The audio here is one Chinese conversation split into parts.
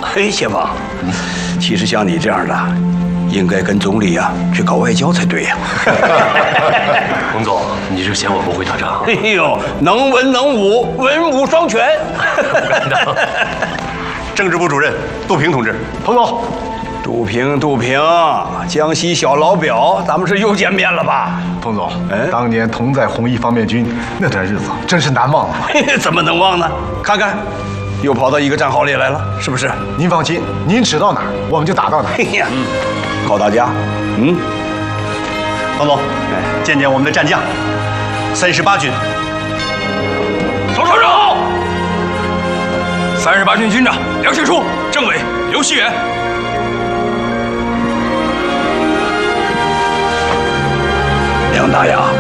嘿，谢峰，其实像你这样的，应该跟总理去搞外交才对呀。 洪总，你是嫌我不会打仗？ 哎呦，能文能武，文武双全。 政治部主任杜平同志， 彭总。 杜平，江西小老表，咱们是又见面了吧？ 彭总，当年同在红一方面军那段日子，真是难忘啊！ 怎么能忘呢？看看，又跑到一个战壕里来了，是不是？ 您放心，您指到哪儿，我们就打到哪儿。 哎呀，靠大家。 彭总，见见我们的战将，38军。 首长好！38军军长梁学书，政委刘希远。 梁大牙，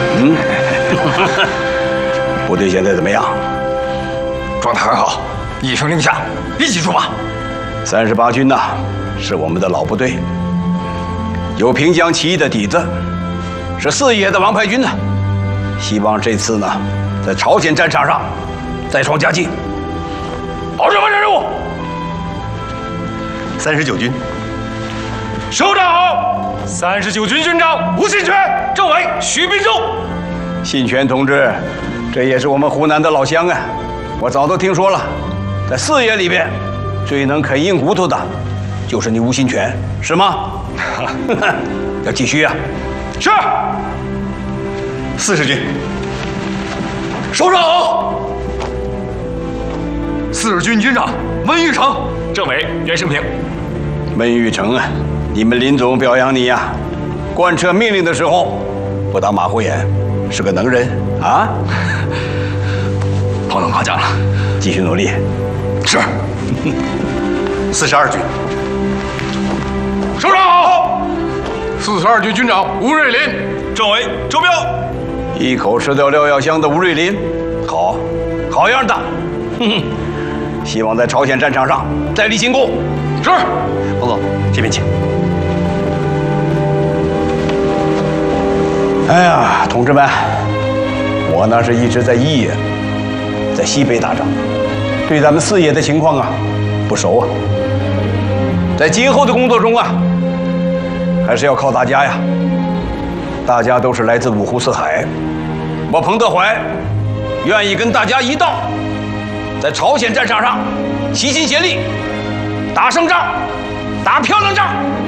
部队现在怎么样？ 状态很好，一声令下，立即出发。 38军是我们的老部队，有平江起义的底子，是四野的王牌军呢。希望这次在朝鲜战场上再创佳绩，保证完成任务。 39军， 首长好！39军军长吴信全，政委徐秉忠。 信全同志，这也是我们湖南的老乡啊，我早都听说了，在四野里边，最能啃硬骨头的，就是你吴信全，是吗？要继续啊！ 是。 40军， 首长好！40军军长温玉成，政委袁胜平。 温玉成你们林总表扬你贯彻命令的时候不当马虎眼，是个能人啊！ 彭总夸奖了， 继续努力。 是。 42军， 首长好！42军军长吴瑞林，政委周彪。 一口吃掉廖耀湘的吴瑞林，好样的！希望在朝鲜战场上再立新功。 是。 彭总，这边请。 哎呀，同志们，我是一直在一野，在西北打仗，对咱们四野的情况不熟啊。在今后的工作中还是要靠大家呀。大家都是来自五湖四海，我彭德怀愿意跟大家一道，在朝鲜战场上齐心协力，打胜仗，打漂亮仗。